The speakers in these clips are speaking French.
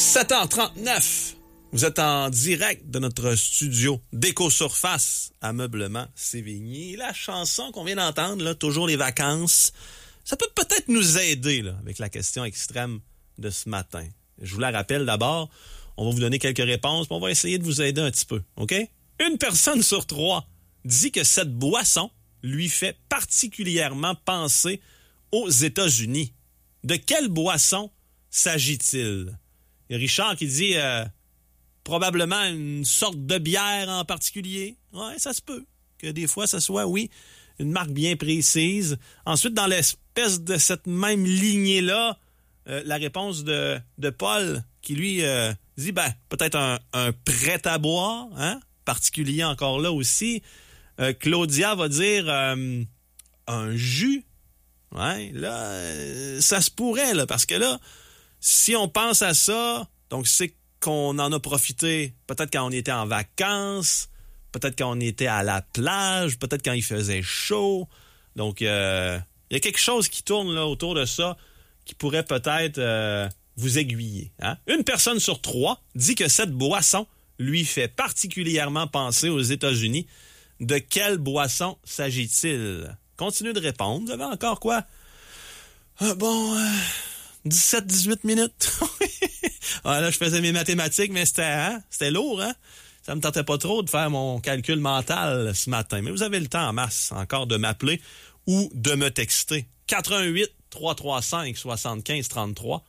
7h39. Vous êtes en direct de notre studio d'Éco-Surface Ameublement Sévigné. La chanson qu'on vient d'entendre, là, toujours les vacances, ça peut peut-être nous aider là, avec la question extrême de ce matin. Je vous la rappelle d'abord, on va vous donner quelques réponses, puis on va essayer de vous aider un petit peu, OK? Une personne sur 3 dit que cette boisson lui fait particulièrement penser aux États-Unis. De quelle boisson s'agit-il? Il y a Richard qui dit probablement une sorte de bière en particulier. Ouais, ça se peut que des fois, ça soit, oui, une marque bien précise. Ensuite, dans l'espèce de cette même lignée-là, la réponse de Paul qui, lui, dit, peut-être un prêt à boire, hein? Particulier encore là aussi. Claudia va dire un jus. Ouais, là, ça se pourrait, là, parce que là, si on pense à ça, donc c'est qu'on en a profité peut-être quand on était en vacances, peut-être quand on était à la plage, peut-être quand il faisait chaud. Donc, il y a quelque chose qui tourne là autour de ça qui pourrait peut-être vous aiguiller. Hein? Une personne sur 3 dit que cette boisson lui fait particulièrement penser aux États-Unis. De quelle boisson s'agit-il? Continuez de répondre. Vous avez encore quoi? 17-18 minutes. Là, je faisais mes mathématiques, mais c'était lourd, hein? Ça me tentait pas trop de faire mon calcul mental ce matin. Mais vous avez le temps en masse encore de m'appeler ou de me texter. 418-335-7533.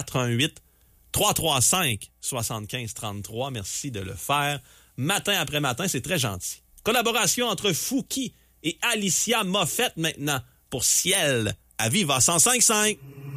418-335-7533. Merci de le faire. Matin après matin, c'est très gentil. Collaboration entre Fouki et Alicia Moffett maintenant pour Ciel à Viva 105.5.